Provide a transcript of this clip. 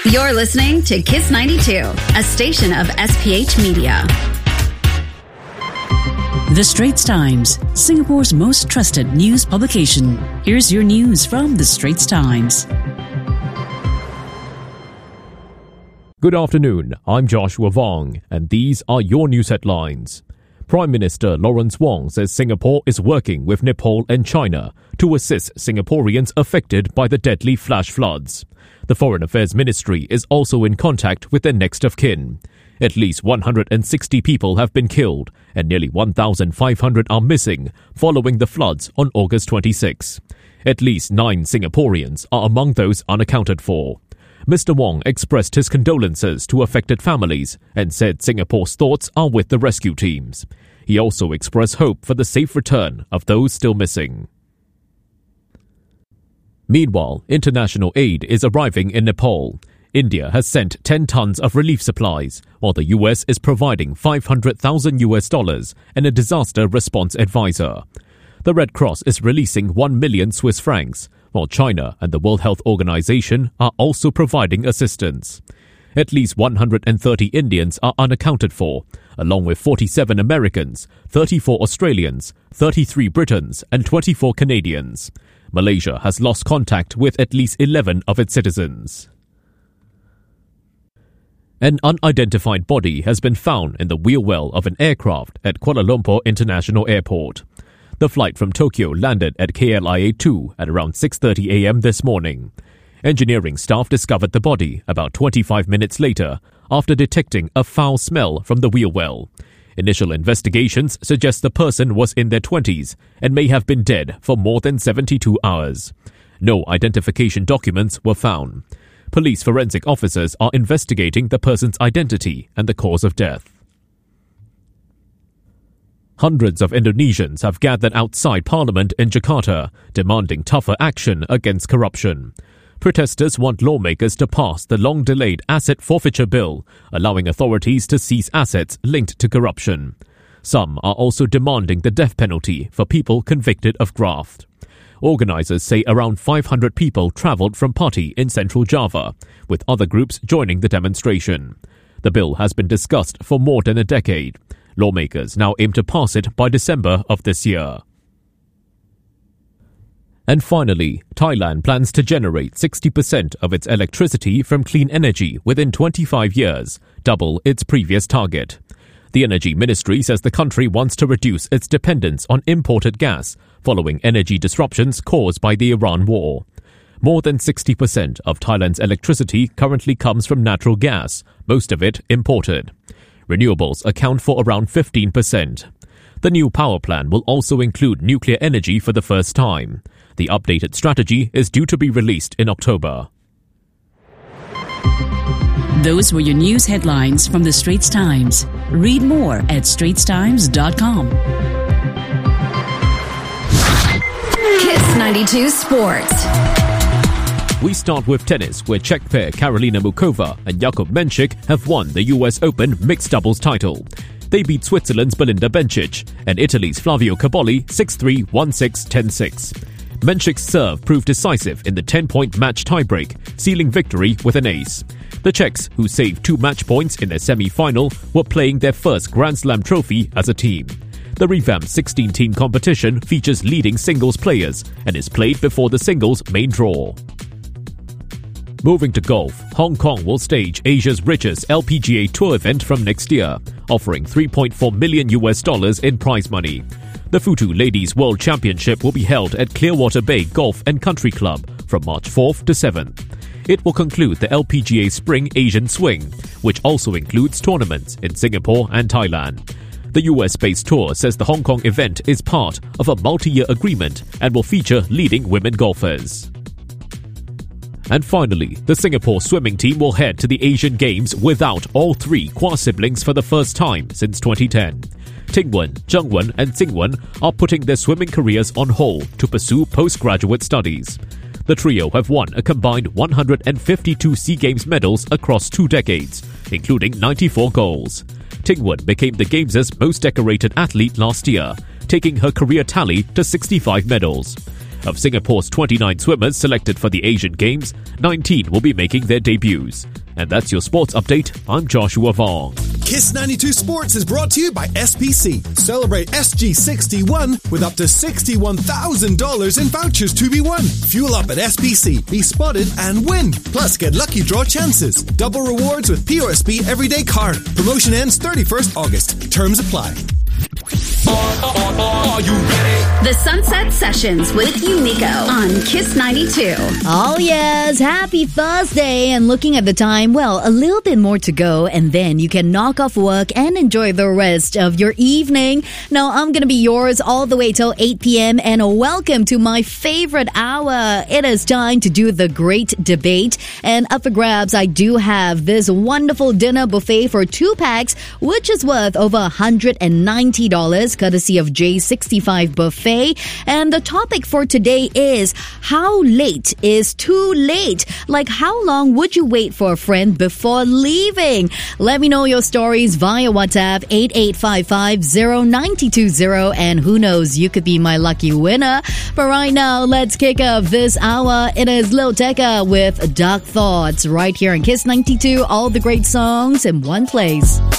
You're listening to Kiss 92, a station of SPH Media. The Straits Times, Singapore's most trusted news publication. Here's your news from The Straits Times. Good afternoon, I'm Joshua Vong, and these are your news headlines. Prime Minister Lawrence Wong says Singapore is working with Nepal and China to assist Singaporeans affected by the deadly flash floods. The Foreign Affairs Ministry is also in contact with their next of kin. At least 160 people have been killed and nearly 1,500 are missing following the floods on August 26. At least 9 Singaporeans are among those unaccounted for. Mr. Wong expressed his condolences to affected families and said Singapore's thoughts are with the rescue teams. He also expressed hope for the safe return of those still missing. Meanwhile, international aid is arriving in Nepal. India has sent 10 tons of relief supplies, while the US is providing $500,000 and a disaster response advisor. The Red Cross is releasing 1 million Swiss francs, while China and the World Health Organization are also providing assistance. At least 130 Indians are unaccounted for, along with 47 Americans, 34 Australians, 33 Britons, and 24 Canadians. Malaysia has lost contact with at least 11 of its citizens. An unidentified body has been found in the wheel well of an aircraft at Kuala Lumpur International Airport. The flight from Tokyo landed at KLIA-2 at around 6:30 a.m. this morning. Engineering staff discovered the body about 25 minutes later after detecting a foul smell from the wheel well. Initial investigations suggest the person was in their 20s and may have been dead for more than 72 hours. No identification documents were found. Police forensic officers are investigating the person's identity and the cause of death. Hundreds of Indonesians have gathered outside Parliament in Jakarta, demanding tougher action against corruption. Protesters want lawmakers to pass the long-delayed asset forfeiture bill, allowing authorities to seize assets linked to corruption. Some are also demanding the death penalty for people convicted of graft. Organisers say around 500 people travelled from Pati in central Java, with other groups joining the demonstration. The bill has been discussed for more than a decade. Lawmakers now aim to pass it by December of this year. And finally, Thailand plans to generate 60% of its electricity from clean energy within 25 years, double its previous target. The Energy Ministry says the country wants to reduce its dependence on imported gas following energy disruptions caused by the Iran war. More than 60% of Thailand's electricity currently comes from natural gas, most of it imported. Renewables account for around 15%. The new power plan will also include nuclear energy for the first time. The updated strategy is due to be released in October. Those were your news headlines from The Straits Times. Read more at straitstimes.com. Kiss 92 Sports. We start with tennis, where Czech pair Karolina Muchova and Jakub Mensik have won the US Open mixed doubles title. They beat Switzerland's Belinda Bencic and Italy's Flavio Cobolli 6-3, 1-6, 10-6. Mensik's serve proved decisive in the 10-point match tiebreak, sealing victory with an ace. The Czechs, who saved 2 match points in their semi-final, were playing their first Grand Slam trophy as a team. The revamped 16-team competition features leading singles players and is played before the singles main draw. Moving to golf, Hong Kong will stage Asia's richest LPGA Tour event from next year, offering $3.4 million in prize money. The Futu Ladies World Championship will be held at Clearwater Bay Golf and Country Club from March 4th to 7th. It will conclude the LPGA Spring Asian Swing, which also includes tournaments in Singapore and Thailand. The US-based tour says the Hong Kong event is part of a multi-year agreement and will feature leading women golfers. And finally, the Singapore swimming team will head to the Asian Games without all 3 Kua siblings for the first time since 2010. Tingwen, Zhengwen and Tsingwen are putting their swimming careers on hold to pursue postgraduate studies. The trio have won a combined 152 SEA Games medals across 2 decades, including 94 goals. Tingwen became the Games' most decorated athlete last year, taking her career tally to 65 medals. Of Singapore's 29 swimmers selected for the Asian Games, 19 will be making their debuts. And that's your sports update. I'm Joshua Vong. Kiss 92 Sports is brought to you by SPC. Celebrate SG61 with up to $61,000 in vouchers to be won. Fuel up at SPC, be spotted and win. Plus, get lucky draw chances. Double rewards with POSB Everyday Card. Promotion ends 31st August. Terms apply. Are you ready? The Sunset Sessions with Unico on Kiss 92. Oh yes, happy Thursday. And looking at the time, well, a little bit more to go and then you can knock off work and enjoy the rest of your evening. Now, I'm going to be yours all the way till 8 p.m. and welcome to my favorite hour. It is time to do the great debate. And up for grabs, I do have this wonderful dinner buffet for 2 packs, which is worth over $190, courtesy of J65 Buffet. And the topic for today is, how late is too late? Like, how long would you wait for a friend before leaving? Let me know your stories via WhatsApp 8855-0920, and who knows, you could be my lucky winner. But right now, let's kick off this hour. It is Lil Tecca with Dark Thoughts right here on Kiss 92. All the great songs in one place.